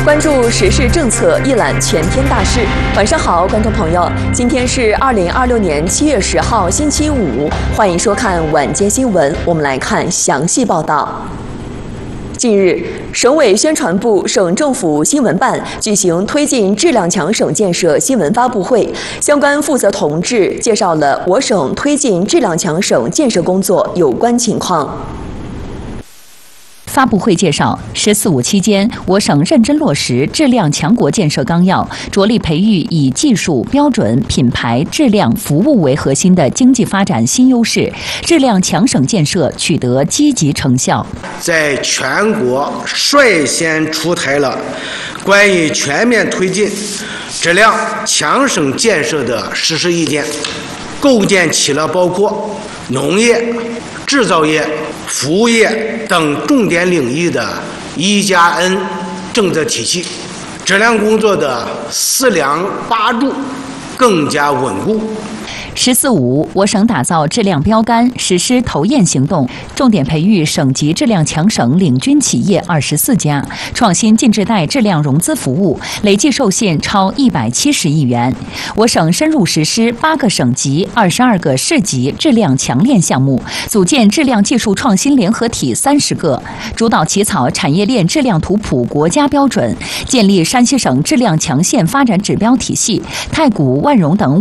关注时事政策，一览全天大事。晚上好，观众朋友，今天是2026年7月10号，星期五，欢迎收看晚间新闻。我们来看详细报道。近日，省委宣传部、省政府新闻办举行推进质量强省建设新闻发布会，相关负责同志介绍了我省推进质量强省建设工作有关情况。 发布会介绍，“14·5”期间，我省认真落实质量强国建设纲要，着力培育以技术、标准、品牌、质量、服务为核心的经济发展新优势，质量强省建设取得积极成效。 在全国率先出台了关于全面推进质量强省建设的实施意见，构建起了包括农业、制造业、服务业等重点领域的1+N 政策体系，质量工作的4梁8柱更加稳固。 “14·5”，我省打造质量标杆，实施投验行动，重点培育省级质量强省领军企业24家，创新近质贷质量融资服务，累计授信超170亿元。我省深入实施8个省级、22个市级质量强链项目，组建质量技术创新联合体30个，主导起草产业链质量图谱国家标准，建立山西省质量强县发展指标体系，太谷、万荣等